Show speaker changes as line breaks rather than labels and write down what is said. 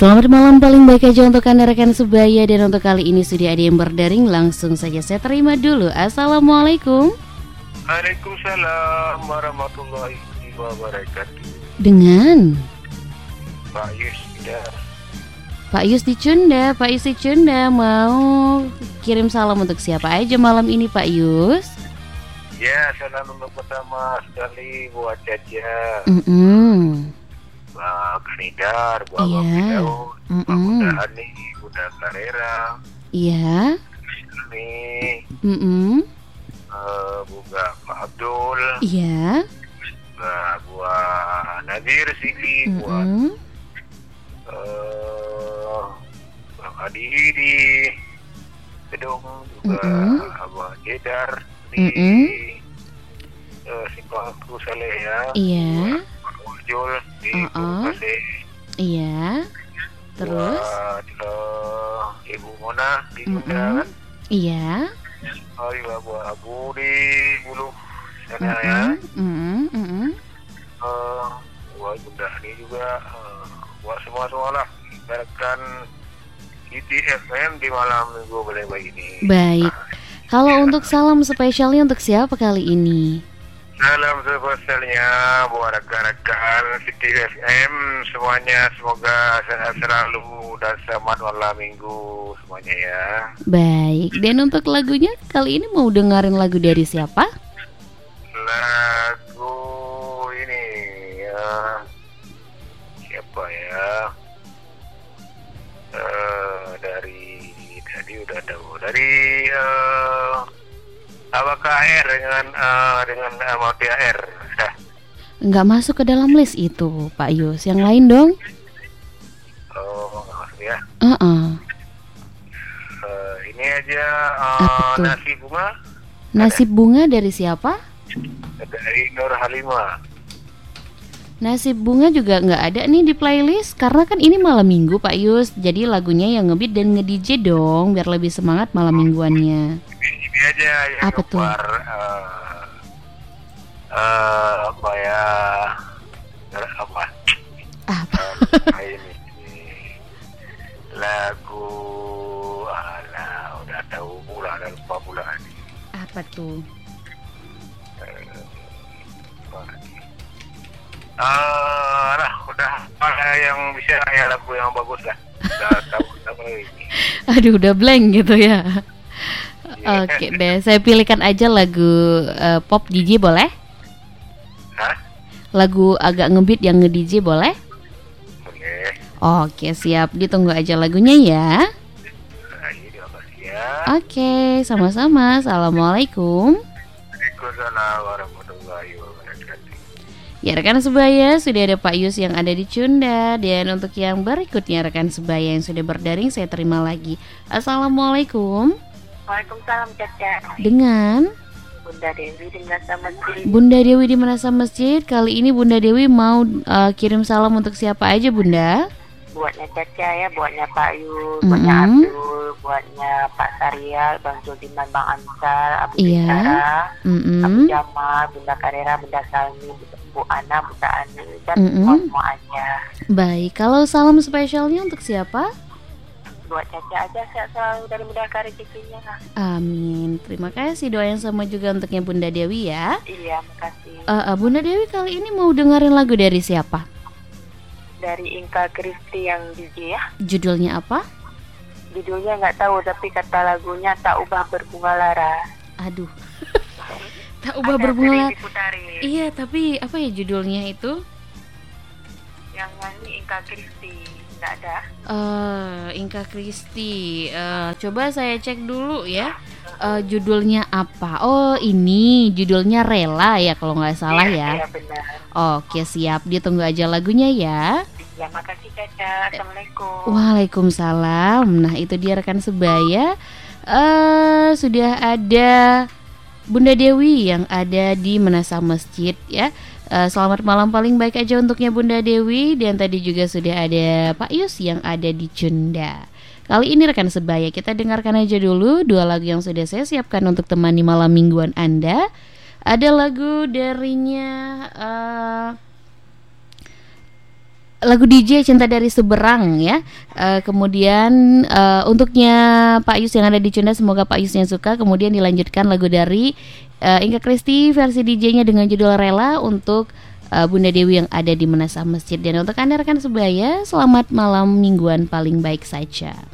Selamat malam paling baik aja untuk Anda rekan sebaya. Dan untuk kali ini sudah ada yang berdaring. Langsung saja saya terima dulu. Assalamualaikum.
Waalaikumsalam warahmatullahi wabarakatuh.
Dengan
Pak Yus ya.
Pak Yus di Cunda. Pak Yus di Cunda mau kirim salam untuk siapa aja malam ini Pak Yus?
Ya, salam untuk pertama sekali buat Caca, Mbak Kanidar, Mbak Daud, Mbak Bunda Hani, Bunda Karera,
Iya.
ini Bunga Pak Abdul,
Iya.
buat Nadir Sili, buat Bang Adi Gedung, juga Abang Jedar di Simpangku Saleh ya.
Iya.
Pak Ujul di Kasih.
Iya. Terus
buat Ibu Mona di Bunda kan.
Iya.
Juga buat Abu di Bulu sana ya. Buat Bunda ini juga buat semua lah ibaratkan ITFM di malam minggu boleh ini.
Baik. Kalau untuk salam spesialnya untuk siapa kali ini?
Salam spesialnya buat rekan-rekan ITFM semuanya, semoga sehat selalu dan selamat malam minggu semuanya ya.
Baik. Dan untuk lagunya kali ini mau dengerin lagu dari siapa?
Lagu ini ya, siapa ya? Dari udah tahu dari Awak AR dengan Mauti AR.
Nggak masuk ke dalam list itu Pak Yus. Yang lain dong?
Oh, nggak masuk ya. Ini aja Nasib Bunga.
Nasib Bunga dari siapa?
Dari Nur Halimah.
Nasib Bunga juga nggak ada nih di playlist karena kan ini malam minggu Pak Yus. Jadi lagunya yang ngebeat dan nge-DJ dong biar lebih semangat malam mingguannya.
Ini aja yang
apa tuh?
Apa ya? Apa? Ini lagu udah tahu pula, udah lupa pula ini.
Apa tuh?
Udah yang bisa ya lagu yang bagus lah. Udah tahu ini.
Aduh, udah blank gitu ya. Oke deh, saya pilihkan aja lagu pop DJ boleh?
Hah?
Lagu agak ngebeat yang nge-DJ boleh?
Boleh.
Oke, siap. Ditunggu aja lagunya ya. Oke, sama-sama. Assalamualaikum.
Waalaikumsalam warahmatullahi wabarakatuh.
Ya rekan sebaya, sudah ada Pak Yus yang ada di Cunda. Dan untuk yang berikutnya rekan sebaya yang sudah berdaring saya terima lagi. Assalamualaikum.
Waalaikumsalam Caca.
Dengan
Bunda Dewi di Menasa Masjid.
Bunda Dewi di Menasa Masjid. Kali ini Bunda Dewi mau kirim salam untuk siapa aja Bunda?
Buatnya Caca ya, buatnya Pak Yus, buatnya Abdul, buatnya Pak Sarial, Bang Judiman, Bang Ansar, Abu Bintara, Abu Jamal, Bunda Karera, Bunda Salmi, Bu Ana, Bunda Ani, dan semuanya.
Baik, kalau salam spesialnya untuk siapa?
Buat Caca aja, sehat selalu dari mudahkan rezekinya.
Amin. Terima kasih, doa yang sama juga untuknya Bunda Dewi ya.
Iya, makasih.
Bunda Dewi kali ini mau dengerin lagu dari siapa?
Dari Inka Kristi yang DJ ya.
Judulnya apa?
Judulnya nggak tahu, tapi kata lagunya Tak Ubah Berbunga Lara.
Aduh. Tak ubah berbunga. Iya, tapi apa ya judulnya itu?
Yang nyanyi Inka Kristi. Nggak ada.
Inka Kristi. Coba saya cek dulu ya. Judulnya apa? Oh, ini judulnya Rela ya kalau nggak salah ya.
Iya, benar.
Oke, siap. Ditunggu aja lagunya ya.
Ya, makasih Caca. Assalamualaikum.
Waalaikumsalam. Nah, itu dia rekan sebaya. Sudah ada Bunda Dewi yang ada di Menasa Masjid ya. Selamat malam paling baik aja untuknya Bunda Dewi. Dan tadi juga sudah ada Pak Yus yang ada di Cunda. Kali ini rekan sebaya kita dengarkan aja dulu dua lagu yang sudah saya siapkan untuk temani malam mingguan Anda. Ada lagu darinya lagu DJ Cinta dari Seberang ya. Kemudian untuknya Pak Yus yang ada di Cunda, semoga Pak Yusnya suka. Kemudian dilanjutkan lagu dari Inka Kristi versi DJ-nya dengan judul Rela untuk Bunda Dewi yang ada di Menasah Masjid. Dan untuk Anda rekan sebaya, selamat malam mingguan paling baik saja.